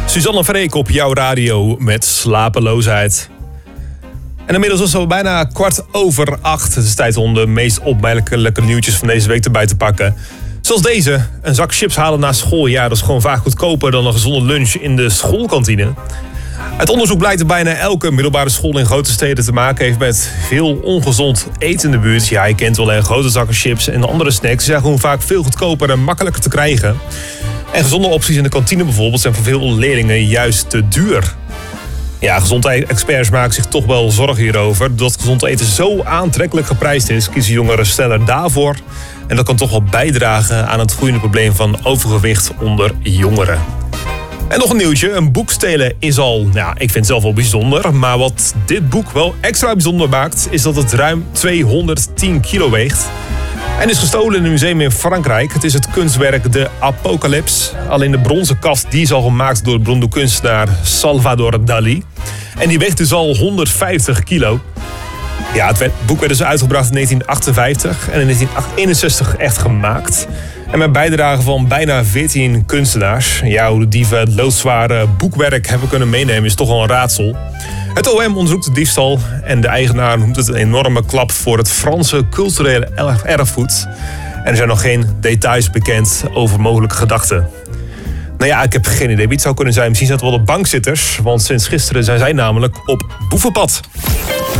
Suzanne Freek op jouw radio met Slapeloosheid. En inmiddels is het al bijna 8:15. Het is tijd om de meest opmerkelijke nieuwtjes van deze week erbij te pakken. Zoals deze, een zak chips halen na school. Ja, dat is gewoon vaak goedkoper dan een gezonde lunch in de schoolkantine. Uit onderzoek blijkt dat bijna elke middelbare school in grote steden te maken heeft met veel ongezond eten in de buurt. Ja, je kent wel grote zakken chips en andere snacks. Die zijn gewoon vaak veel goedkoper en makkelijker te krijgen. En gezonde opties in de kantine bijvoorbeeld zijn voor veel leerlingen juist te duur. Ja, gezondheidsexperts maken zich toch wel zorgen hierover. Doordat gezond eten zo aantrekkelijk geprijsd is, kiezen jongeren sneller daarvoor. En dat kan toch wel bijdragen aan het groeiende probleem van overgewicht onder jongeren. En nog een nieuwtje, een boek stelen is al, ik vind het zelf wel bijzonder. Maar wat dit boek wel extra bijzonder maakt, is dat het ruim 210 kilo weegt. En is gestolen in een museum in Frankrijk. Het is het kunstwerk De Apocalypse. Alleen de bronzen kast die is al gemaakt door de beroemde kunstenaar Salvador Dalí. En die weegt dus al 150 kilo. Ja, het boek werd dus uitgebracht in 1958 en in 1961 echt gemaakt. En met bijdrage van bijna 14 kunstenaars. Ja, hoe de dieven het loodzware boekwerk hebben kunnen meenemen is toch wel een raadsel. Het OM onderzoekt de diefstal en de eigenaar noemt het een enorme klap voor het Franse culturele erfgoed. En er zijn nog geen details bekend over mogelijke gedachten. Ik heb geen idee wie het zou kunnen zijn. Misschien zijn het wel de bankzitters, want sinds gisteren zijn zij namelijk op boevenpad.